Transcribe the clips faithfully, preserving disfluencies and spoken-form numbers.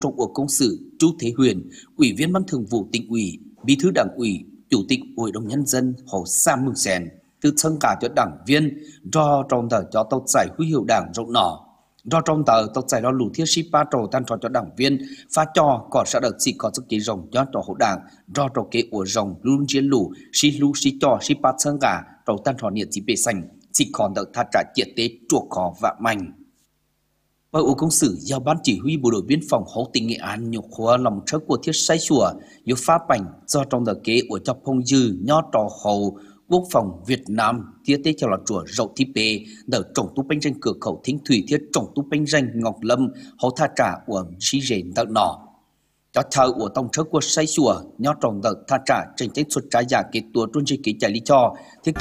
Trong cuộc công sự, Chu Thế Huyền, Ủy viên Ban Thường vụ Tỉnh ủy, Bí thư Đảng ủy, Chủ tịch Hội đồng Nhân dân Hồ Sa Mương Sèn từ thân cả cho đảng viên do trong tờ cho tàu giải huy hiệu đảng rộng nọ do trong tờ tàu giải lo lù thiết sĩ ba trò tan trò cho đảng viên pha cho có sẽ được chỉ có sức kỳ rồng cho trò hậu đảng do trò kế của rồng luôn chiến lù sĩ lù sĩ cho sĩ ba thân cả trò tan trò nhiệt chỉ bề xanh chỉ còn được thắt trả triệt tế chuộc khó và mạnh. Và u công sự do ban chỉ huy bộ đội biên phòng hậu tỉnh Nghệ An nhục hóa lòng trớ của thiết sai chùa yếu phá bảnh do trong tờ kế của cho phong dư nho trò hậu quốc phòng Việt Nam thiết tế cho là chùa rậu thi bê đỡ trồng tu bánh danh cửa khẩu thính thủy thiết trồng tu bánh danh Ngọc Lâm hậu tha trả của sĩ rền đợt nọ cho thờ của tông trớ của sai chùa nho trồng đợt tha trả tranh trách xuất trái giả kết tua trôn dây kế chạy lý cho thiết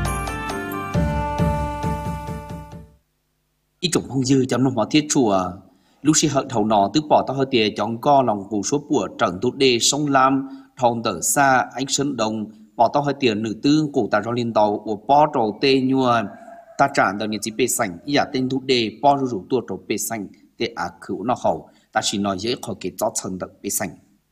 ý trồng phong dư trong năm hóa thiết chùa lúc sĩ hận thầu nọ tức bỏ tao hơi tìa chọn co lòng cụ số của trận tốt đê sông Lam thòng tờ xa ánh sơn đồng bỏ tao hơi tiền nữ tư cổ ta cho liên tàu của po trầu tê nhua ta trả được những chỉ bê sành ý à tên thúc đề po rủ rủ tua trầu bê sành tê à khửu nó hậu ta chỉ nói dễ khỏi cái gió chân được bê sành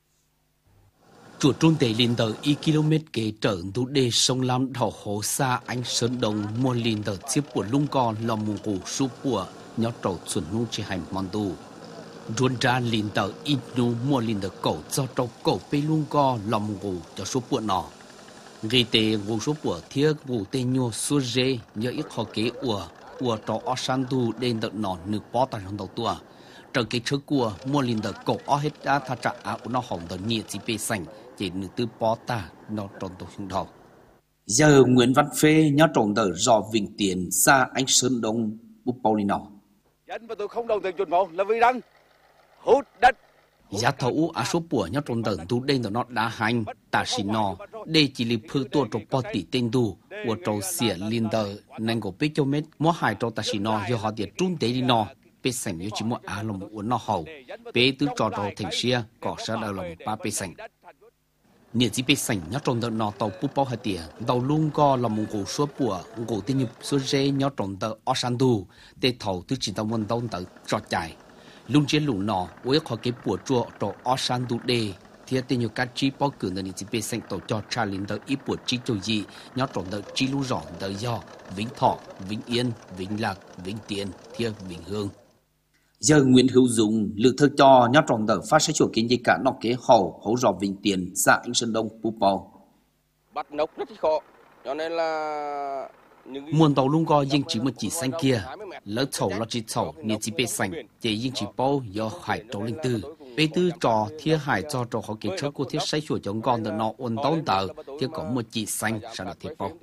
chùa trung tề liên tờ y km kế trở thúc đề sông Lam thầu hồ xa ánh sơn đồng mua liên tờ chiếc của lung con lòng mùng cổ su của nhớ trầu chuẩn nung chỉ hành mòn tù ruồn ra liên tờ ít nu mua liên tờ cổ do trầu cổ bê lung co lòng mùng cổ cho số của nọ gây tệ vụ số của thiết vụ tê nhô xua dê nhớ ít khó kế ủa ủa trò ở san tu đen đợt nọ nực bó tại trong đầu tua trở cái trước của mua linh đợt cổ ở hết đã thà trả áo nó hỏng đợt nhiệt chỉ bê sành chỉ nực tư bó ta nó tròn tổ trong đầu giờ Nguyễn Văn Phê nhớ tròn đợt dò Vĩnh Tiền xa anh Sơn Đông bút bao đi nọ dân mà tôi không đồng tiền chuẩn một là vì đang hút đất giá thấu á số của nhau trong tầng tu đen nó đã hành ta xin nó đây chỉ là phơi tua trong bao tỷ tên tu của trâu xỉa liên tờ nên có biết cho mấy mua hai trâu ta xin nó do họ tiệt trung tế đi nó biết sành như chỉ mua á lòng uốn nó hậu bé tứ trò trâu thành xia có sao đâu lòng ba bé sành nhiệt chỉ biết sành nhau trong tầng nó tàu bút bao hai tiệt tàu luôn co lòng một cổ số của cổ tên nhục số dê nhau trong tờ ở san tu để thầu tứ chỉ tàu môn tàu tờ trò chạy lung chiến lũ nọ với khó cái bùa chùa tổ ở san tu đề thì tên nhiều cá chi bao cử nên chỉ biết sinh tổ cho cha linh tới ít bùa chi châu gì nhớ trộn tới chi lũ rõ tới do Vĩnh Thọ Vĩnh Yên Vĩnh Lạc Vĩnh Tiền Thiên Vĩnh Hương giờ Nguyễn Hữu Dũng lực thơ cho nhớ trộn tới phát sẽ chuột kiến gì cả nọ kế hậu hậu rõ Vĩnh Tiền xã Anh Sơn Đông Pú Bào bắt nốc rất khó cho nên là muôn tàu lung co nhưng chỉ một chỉ xanh kia lỡ chầu lo chỉ chầu nên chỉ bê xanh chỉ nhưng chỉ bao do hải trâu linh tư bê tư trò thiên hải cho trò họ kiến thức của thiết xây sửa chống con được nó ôn tốn tờ thì có một chỉ xanh sẽ là thiệt bao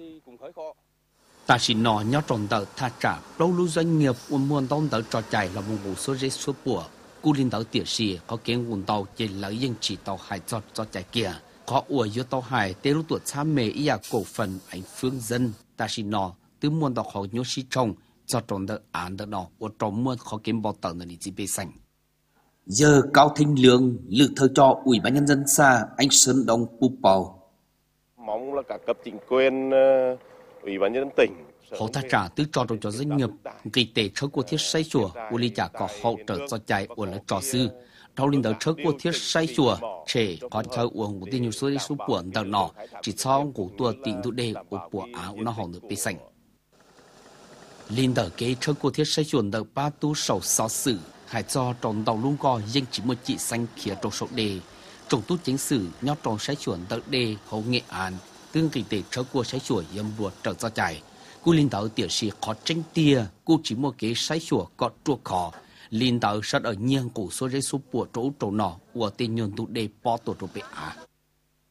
ta chỉ nói nhớ tròn tờ tha trả đâu lưu doanh nghiệp ôn muôn tốn tờ trò chạy là một vụ số giấy số của cu linh tờ tiệt sĩ có kiến ôn tàu chỉ lỡ nhưng chỉ tàu hải cho cho chạy kia có ủa yếu tàu hải tê lúc tuổi cha mẹ ý à cổ phần ảnh phương dân ta chỉ nói từ muôn tàu họ nhớ sĩ trồng cho tròn tờ án tờ nọ ở trong muôn khó kiếm bao tờ này chỉ bê xanh giờ Cao Thanh Lương lực thơ cho Ủy ban Nhân dân xã Anh Sơn Đông Pú Bào mong là cả cấp chính quyền Ủy ban Nhân dân tỉnh họ ta trả từ trò cho doanh nghiệp kỳ tế trước của thiết xây chùa u lý trả có hỗ trợ cho chạy của lấy trò sư thâu linh đầu trước của thiết xây chùa trẻ có thơ uống của tiền nhiều số đi số buồn tờ nọ chỉ cho của tua tiền thu đề của của áo nó hỏng được bê xanh linh đầu kế trước của thiết xây chùa đầu ba tu sầu sáu sử hải cho tròn tàu luôn co nhưng chỉ một chị xanh khía trồng sậu đề trồng tu chính sử nhau trồng sấy chuồn tờ đề hậu Nghệ An tương kinh tế trước của sấy chuồn yếm buộc trở ra chạy cú linh tàu tiểu sĩ khó tranh tia cú chỉ một cái sấy chuồn có chuột khó linh tàu sát ở nhiên cổ số giấy số của chỗ chỗ nọ của tên nhường tu đề bỏ tổ tổ bệ á